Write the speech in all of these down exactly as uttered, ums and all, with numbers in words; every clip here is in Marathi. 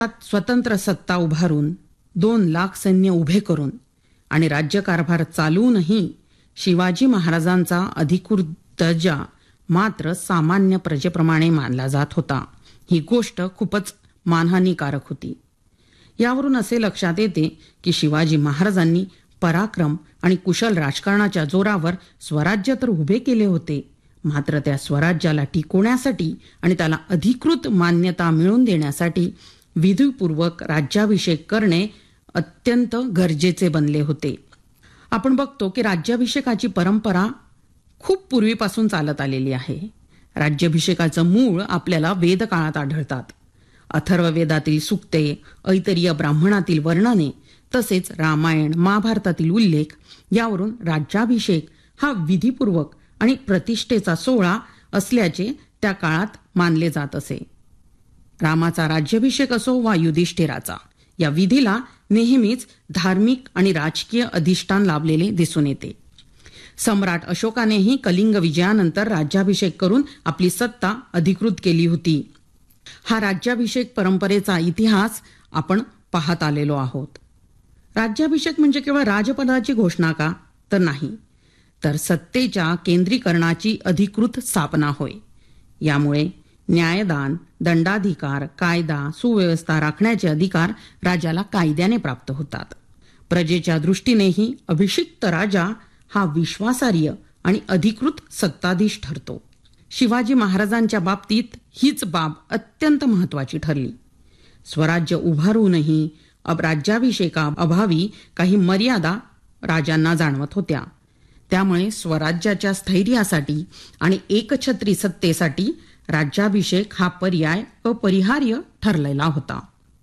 स्वतंत्र सत्ता उभारून दोन लाख सैन्य उभे करून आणि राज्यकारभार चालवूनही शिवाजी महाराजांचा अधिकृत दर्जा मात्र सामान्य प्रजेप्रमाणे मानला जात होता. ही गोष्ट खूपच मानहानीकारक होती. यावरून असे लक्षात येते की शिवाजी महाराजांनी पराक्रम आणि कुशल राजकारणाच्या जोरावर स्वराज्य तर उभे केले होते, मात्र त्या स्वराज्याला टिकवण्यासाठी आणि त्याला अधिकृत मान्यता मिळवून देण्यासाठी विधीपूर्वक राज्याभिषेक करणे अत्यंत गरजेचे बनले होते. आपण बघतो की राज्याभिषेकाची परंपरा खूप पूर्वीपासून चालत आलेली आहे. राज्याभिषेकाचं मूळ आपल्याला वेदकाळात आढळतात. अथर्ववेदातील सूक्ते, ऐतरीय ब्राह्मणातील वर्णने तसेच रामायण महाभारतातील उल्लेख यावरून राज्याभिषेक हा विधीपूर्वक आणि प्रतिष्ठेचा सोहळा असल्याचे त्या काळात मानले जात असे. रामाचा राज्याभिषेक असो वा युधिष्ठिराचा, या विधीला नेहमीच धार्मिक आणि राजकीय अधिष्ठान लाभलेले दिसून येते. सम्राट अशोकानेही कलिंग विजयानंतर राज्याभिषेक करून आपली सत्ता अधिकृत केली होती. हा राज्याभिषेक परंपरेचा इतिहास आपण पाहत आलेलो आहोत. राज्याभिषेक म्हणजे केवळ राजपदाची घोषणा का? तर नाही, तर सत्तेच्या केंद्रीकरणाची अधिकृत स्थापना होय. यामुळे न्यायदान, दंडाधिकार, कायदा सुव्यवस्था राखण्याचे अधिकार राजाला कायद्याने प्राप्त होतात. प्रजेच्या दृष्टीनेही अभिषिक्त राजा हा विश्वासार्ह आणि अधिकृत सत्ताधीश ठरतो. शिवाजी महाराजांच्या बाबतीत हीच बाब अत्यंत महत्वाची ठरली. स्वराज्य उभारूनही राज्याभिषेका अभावी काही मर्यादा राजांना जाणवत होत्या. त्यामुळे स्वराज्याच्या स्थैर्यासाठी आणि एकछत्री सत्तेसाठी राज्याभिषेक हा पर्याय अपरिहार्य ठरलेला होता.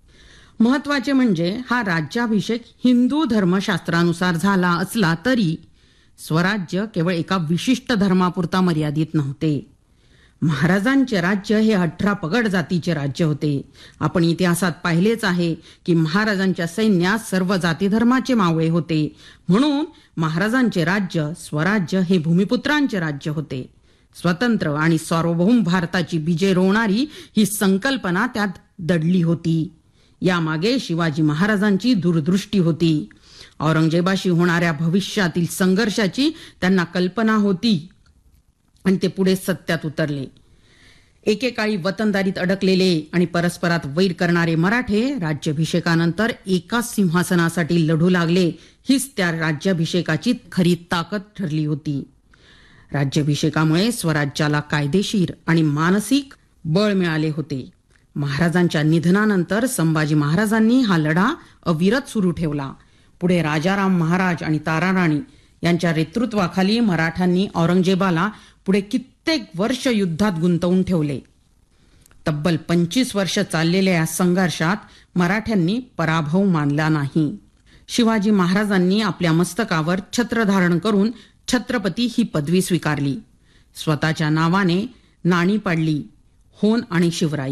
महत्वाचे म्हणजे हा राज्याभिषेक हिंदू धर्मशास्त्रानुसार झाला असला तरी स्वराज्य केवळ एका विशिष्ट धर्मापुरता मर्यादित नव्हते. महाराजांचे राज्य हे अठरा पगड जातीचे राज्य होते. आपण इतिहासात पाहिलेच आहे की महाराजांच्या सैन्यात सर्व जाती धर्माचे मावळे होते. म्हणून महाराजांचे राज्य स्वराज्य हे भूमिपुत्रांचे राज्य होते. स्वतंत्र आणि सार्वभौम भारताची बीजे रोवणारी ही संकल्पना त्यात दडली होती. यामागे शिवाजी महाराजांची दूरदृष्टी होती. औरंगजेबाशी होणाऱ्या भविष्यातील संघर्षाची त्यांना कल्पना होती आणि ते पुढे सत्यात उतरले. एकेकाळी वतनदारीत अडकलेले आणि परस्परात वैर करणारे मराठे राज्याभिषेकानंतर एकाच सिंहासनासाठी लढू लागले. हीच त्या राज्याभिषेकाची खरी ताकद ठरली होती. राज्याभिषेकामुळे स्वराज्याला कायदेशीर आणि मानसिक बळ मिळाले होते. महाराजांच्या निधनानंतर संभाजी महाराजांनी हा लढा अविरत सुरू ठेवला. पुढे राजाराम महाराज आणि ताराराणी यांच्या नेतृत्वाखाली मराठ्यांनी औरंगजेबाला पुढे कित्येक वर्ष युद्धात गुंतवून ठेवले. तब्बल पंचवीस वर्ष चाललेल्या या संघर्षात मराठ्यांनी पराभव मानला नाही. शिवाजी महाराजांनी आपल्या मस्तकावर छत्र धारण करून छत्रपती ही पदवी स्वीकारली. स्वतःच्या नावाने नाणी पाडली, होन आणि शिवराई.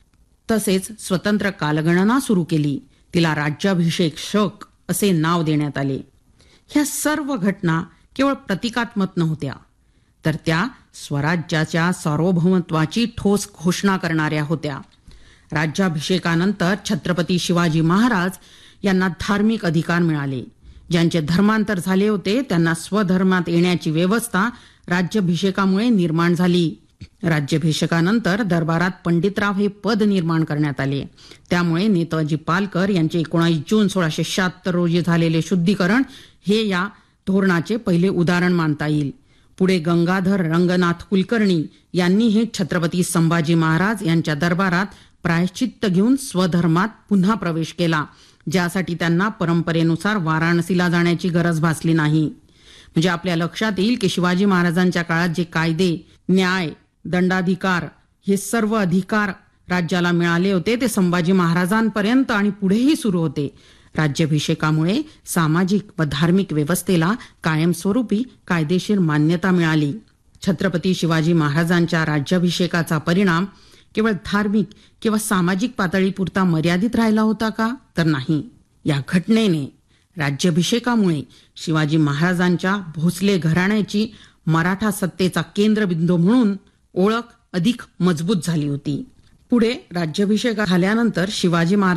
तसेच स्वतंत्र कालगणना सुरू केली. तिला राज्याभिषेक शक असे नाव देण्यात आले. ह्या सर्व घटना केवळ प्रतिकात्मक नव्हत्या, तर त्या स्वराज्याच्या सार्वभौमत्वाची ठोस घोषणा करणाऱ्या होत्या. राज्याभिषेकानंतर छत्रपती शिवाजी महाराज यांना धार्मिक अधिकार मिळाले. ज्यांचे धर्मांतर झाले होते त्यांना स्वधर्मात येण्याची व्यवस्था राज्याभिषेकामुळे निर्माण झाली. राज्याभिषेकानंतर दरबारात पंडितराव हे पद निर्माण करण्यात आले. त्यामुळे नेताजी पालकर यांचे एकोणीस जून सोळाशे शहात्तर रोजी झालेले शुद्धीकरण हे या धोरणाचे पहिले उदाहरण मानता येईल. पुढे गंगाधर रंगनाथ कुलकर्णी यांनी हे छत्रपती संभाजी महाराज यांच्या दरबारात प्रायश्चित्त घेऊन स्वधर्मात पुन्हा प्रवेश केला, ज्यासाठी त्यांना परंपरेनुसार वाराणसीला जाण्याची गरज भासली नाही. म्हणजे आपल्या लक्षात येईल की शिवाजी महाराजांच्या काळात जे कायदे, न्याय, दंडाधिकार हे सर्व अधिकार राज्याला मिळाले होते ते संभाजी महाराजांपर्यंत आणि पुढेही सुरू होते. राज्याभिषेकामुळे सामाजिक व धार्मिक व्यवस्थेला कायमस्वरूपी कायदेशीर मान्यता मिळाली. छत्रपती शिवाजी महाराजांच्या राज्याभिषेकाचा परिणाम केवळ धार्मिक किंवा सामाजिक पातळीपुरता मर्यादित राहिला होता का? तर नाही. या घटनेने, राज्याभिषेकामुळे शिवाजी महाराजांच्या भोसले घराण्याची मराठा सत्तेचा केंद्रबिंदू म्हणून ओळख अधिक मजबूत झाली होती. पुढे राज्याभिषेक झाल्यानंतर शिवाजी महाराज